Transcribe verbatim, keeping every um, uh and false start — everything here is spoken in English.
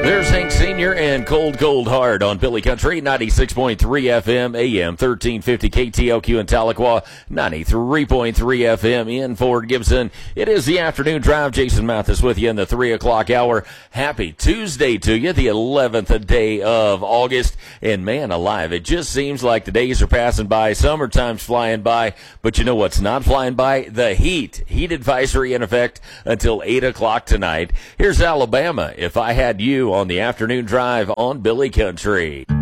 There's Hank Senior and Cold Cold Hard on Billy Country, ninety-six point three F M, A M thirteen fifty K T L Q in Tahlequah, ninety-three point three F M in Fort Gibson. It is the afternoon drive. Jason Mathis with you in the three o'clock hour. Happy Tuesday to you, the eleventh day of August. And man alive, it just seems like the days are passing by. Summertime's flying by, but you know what's not flying by? The heat. Heat advisory in effect until eight o'clock tonight. Here's Alabama, If I Had You, on the afternoon drive on Billy Country.